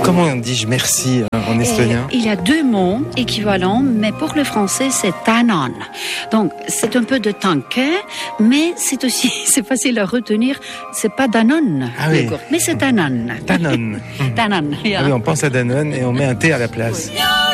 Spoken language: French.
Comment dis-je merci en estonien? Il y a 2 mots équivalents, mais pour le français, c'est tänan. Donc, c'est un peu de tanke, mais c'est aussi, c'est facile à retenir. C'est pas Danone, mais c'est tänan. Danone. Tänan, Ah oui, on pense à Danone et on met un T à la place.